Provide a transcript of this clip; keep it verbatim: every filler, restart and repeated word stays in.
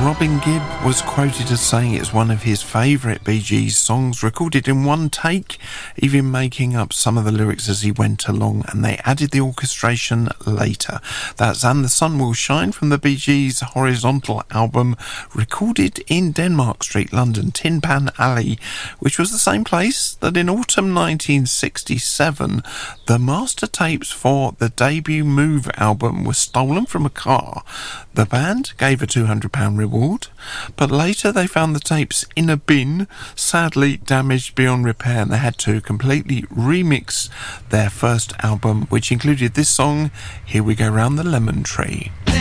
Robin Gibb was quoted as saying it's one of his favourite Bee Gees songs, recorded in one take, even making up some of the lyrics as he went along, and they added the orchestration later. That's And the Sun Will Shine from the Bee Gees' Horizontal album, recorded in Denmark Street, London, Tin Pan Alley, which was the same place that in autumn nineteen sixty-seven the master tapes for the debut Move album were stolen from a car. The band gave a two hundred pounds reward, but later they found the tapes in a bin, sadly damaged beyond repair, and they had to completely remix their first album, which included this song, Here We Go Round the Lemon Tree.